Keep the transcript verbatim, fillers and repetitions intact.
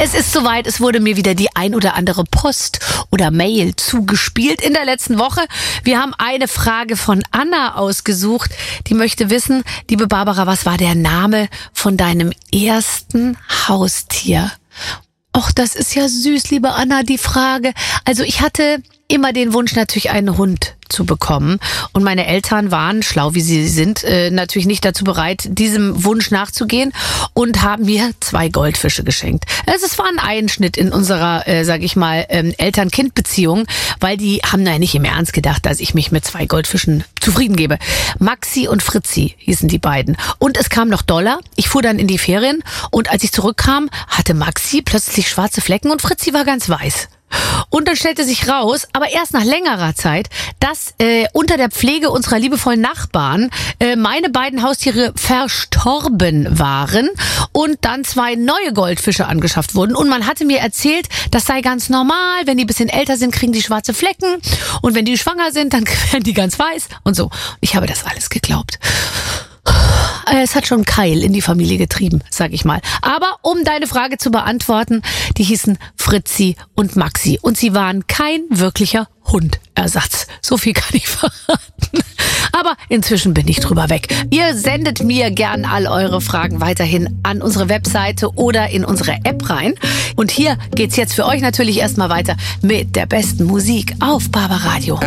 Es ist soweit, es wurde mir wieder die ein oder andere Post oder Mail zugespielt in der letzten Woche. Wir haben eine Frage von Anna ausgesucht, die möchte wissen, liebe Barbara, was war der Name von deinem ersten Haustier? Och, das ist ja süß, liebe Anna, die Frage. Also ich hatte immer den Wunsch, natürlich einen Hund zu bekommen. Und meine Eltern waren, schlau wie sie sind, äh, natürlich nicht dazu bereit, diesem Wunsch nachzugehen und haben mir zwei Goldfische geschenkt. Also es war ein Einschnitt in unserer, äh, sag ich mal, ähm, Eltern-Kind-Beziehung, weil die haben ja nicht im Ernst gedacht, dass ich mich mit zwei Goldfischen zufrieden gebe. Maxi und Fritzi hießen die beiden. Und es kam noch doller. Ich fuhr dann in die Ferien und als ich zurückkam, hatte Maxi plötzlich schwarze Flecken und Fritzi war ganz weiß. Und dann stellte sich raus, aber erst nach längerer Zeit, dass äh, unter der Pflege unserer liebevollen Nachbarn äh, meine beiden Haustiere verstorben waren und dann zwei neue Goldfische angeschafft wurden. Und man hatte mir erzählt, das sei ganz normal, wenn die ein bisschen älter sind, kriegen die schwarze Flecken und wenn die schwanger sind, dann werden die ganz weiß und so. Ich habe das alles geglaubt. Es hat schon Keil in die Familie getrieben, sag ich mal. Aber um deine Frage zu beantworten, die hießen Fritzi und Maxi. Und sie waren kein wirklicher Hundersatz. So viel kann ich verraten. Aber inzwischen bin ich drüber weg. Ihr sendet mir gern all eure Fragen weiterhin an unsere Webseite oder in unsere App rein. Und hier geht's jetzt für euch natürlich erstmal weiter mit der besten Musik auf Barbaradio.